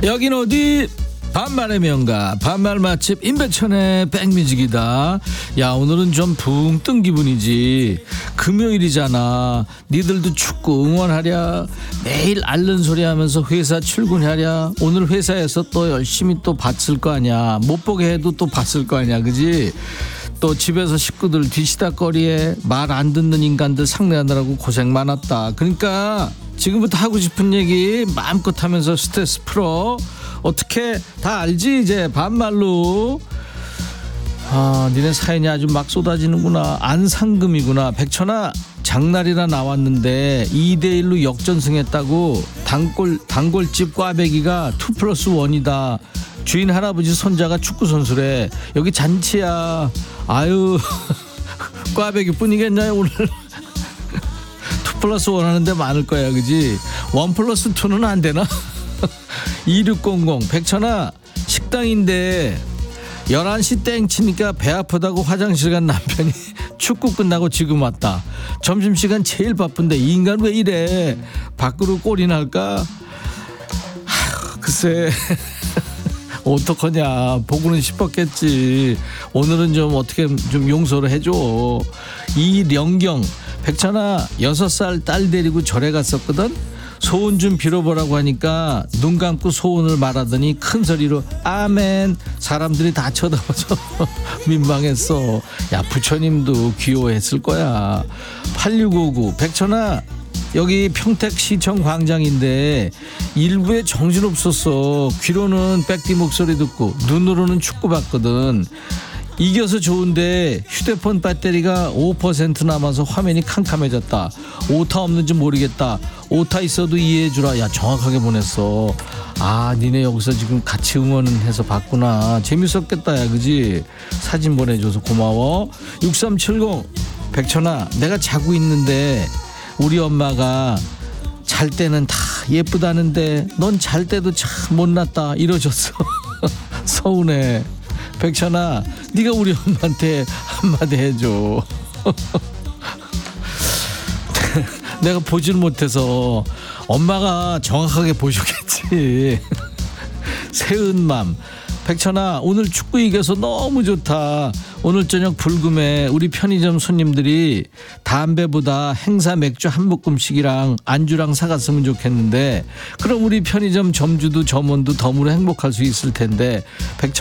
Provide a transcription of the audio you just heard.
여긴 어디? 반말의 명가 반말 맛집 임백천의 백뮤직이다. 야, 오늘은 좀 붕 뜬 기분이지. 금요일이잖아. 니들도 축구 응원하랴? 매일 앓는 소리 하면서 회사 출근하랴? 오늘 회사에서 또 열심히 또 봤을 거 아니야. 못 보게 해도 또 봤을 거 아니야, 그지? 또 집에서 식구들 뒤치다거리에 말 안 듣는 인간들 상대하느라고 고생 많았다. 그러니까 지금부터 하고 싶은 얘기 마음껏 하면서 스트레스 풀어. 어떻게 다 알지? 이제 반말로. 아, 니네 사연이 아주 막 쏟아지는구나. 안상금이구나. 백천아, 장날이라 나왔는데 2대1로 역전승했다고. 단골집 꽈배기가 2+1이다. 주인 할아버지 손자가 축구선수래. 여기 잔치야. 아유, 꽈배기 뿐이겠냐 오늘. 2+1 하는데 많을 거야, 그지? 1+2는 안 되나? 2600 백천아, 식당인데 11시 땡 치니까 배 아프다고 화장실 간 남편이 축구 끝나고 지금 왔다. 점심시간 제일 바쁜데 이 인간 왜 이래? 밖으로 꼴이 날까? 글쎄 어떡하냐. 보고는 싶었겠지. 오늘은 좀 어떻게 좀 용서를 해줘. 이령경 백천아, 6살 딸 데리고 절에 갔었거든. 소원 좀 빌어보라고 하니까 눈 감고 소원을 말하더니 큰 소리로 아멘. 사람들이 다 쳐다봐서 민망했어. 야, 부처님도 귀여워했을 거야. 8659 백천아, 여기 평택시청 광장인데 일부에 정신없었어. 귀로는 백디 목소리 듣고 눈으로는 축구 봤거든. 이겨서 좋은데 휴대폰 배터리가 5% 남아서 화면이 캄캄해졌다. 오타 없는지 모르겠다. 오타 있어도 이해해주라. 야, 정확하게 보냈어. 아, 니네 여기서 지금 같이 응원해서 봤구나. 재밌었겠다, 야, 그지? 사진 보내줘서 고마워. 6370 백천아, 내가 자고 있는데 우리 엄마가 잘 때는 다 예쁘다는데 넌 잘 때도 참 못났다 이러셨어. 서운해. 백천아, 네가 우리 엄마한테 한마디 해줘. 내가 보질 못해서 엄마가 정확하게 보셨겠지. 새은맘 백천아, 오늘 축구 이겨서 너무 좋다. 오늘 저녁 불금에 우리 편의점 손님들이 담배보다 행사 맥주 한 묶음씩이랑 안주랑 사갔으면 좋겠는데, 그럼 우리 편의점 점주도 점원도 덤으로 행복할 수 있을 텐데. 백천